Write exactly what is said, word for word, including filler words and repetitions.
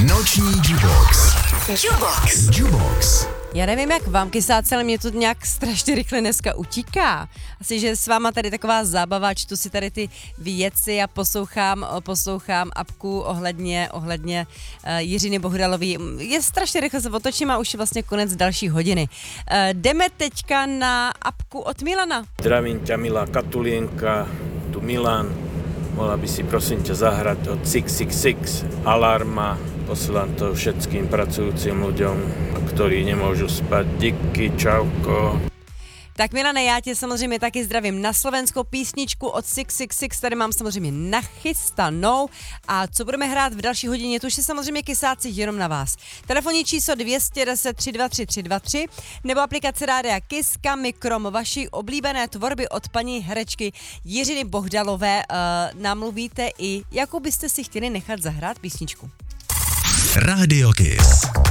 Noční Jubox. Jubox. Jubox. Já nevím, jak vám, kysáci, ale mě to nějak strašně rychle dneska utíká. Asi, že s váma tady taková zábava, čtu si tady ty věci a poslouchám, poslouchám apku ohledně, ohledně uh, Jiřiny Bohdalový. Je strašně rychle se otočím a už je vlastně konec další hodiny. Uh, jdeme teďka na apku od Milana. Zdravím ťa, milá Katulienka, tu Milan. Mohla by si prosím ťa zahrať od šesť šesť šesť Alarma. Posielam to všetkým pracujúcim ľuďom, ktorí nemôžu spať. Díky, čauko. Tak Milane, já tě samozřejmě taky zdravím na slovenskou písničku od šesť šesť šesť, tady mám samozřejmě nachystanou. A co budeme hrát v další hodině, to už je samozřejmě kysáci jenom na vás. Telefonní číslo dvě deset tři dva tři tři dva tři nebo aplikace rádia Kiss, kam krom vaší oblíbené tvorby od paní herečky Jiřiny Bohdalové uh, nám mluvíte i, jakou byste si chtěli nechat zahrát písničku. Rádio Kiss.